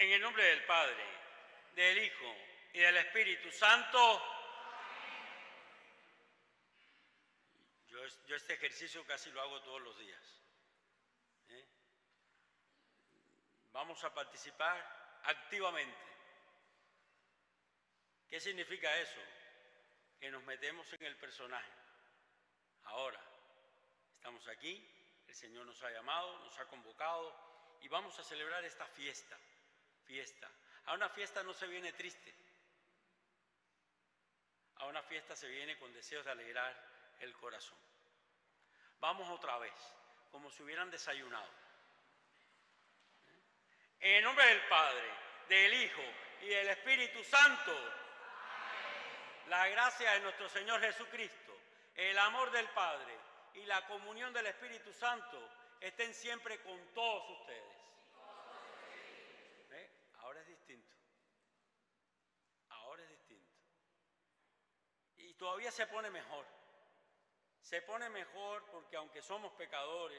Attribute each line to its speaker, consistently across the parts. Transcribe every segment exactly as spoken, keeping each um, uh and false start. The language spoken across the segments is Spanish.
Speaker 1: En el nombre del Padre, del Hijo y del Espíritu Santo. Yo, yo este ejercicio casi lo hago todos los días. ¿Eh? Vamos a participar activamente. ¿Qué significa eso? Que nos metemos en el personaje. Ahora, estamos aquí, el Señor nos ha llamado, nos ha convocado y vamos a celebrar esta fiesta. Fiesta. A una fiesta no se viene triste. A una fiesta se viene con deseos de alegrar el corazón. Vamos otra vez, como si hubieran desayunado. En el nombre del Padre, del Hijo y del Espíritu Santo. Amén. La gracia de nuestro Señor Jesucristo, el amor del Padre y la comunión del Espíritu Santo estén siempre con todos ustedes. ¿Eh? Ahora es distinto. Ahora es distinto. Y todavía se pone mejor. Se pone mejor porque aunque somos pecadores,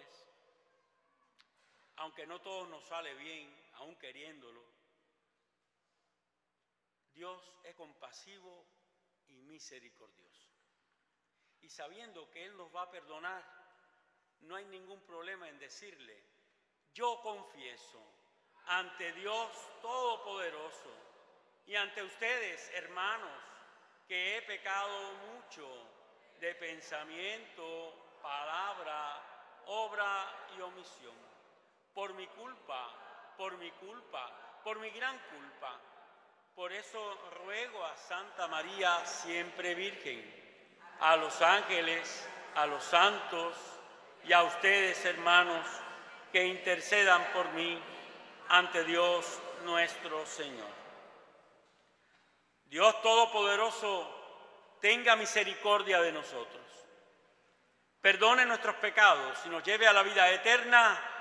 Speaker 1: aunque no todo nos sale bien, aún queriéndolo, Dios es compasivo y misericordioso. Y sabiendo que Él nos va a perdonar, no hay ningún problema en decirle: yo confieso ante Dios Todopoderoso y ante ustedes, hermanos, que he pecado mucho de pensamiento, palabra, obra y omisión. Por mi culpa, por mi culpa, por mi gran culpa. Por eso ruego a Santa María, siempre Virgen, a los ángeles, a los santos y a ustedes, hermanos, que intercedan por mí ante Dios nuestro Señor. Dios Todopoderoso, tenga misericordia de nosotros. Perdone nuestros pecados y nos lleve a la vida eterna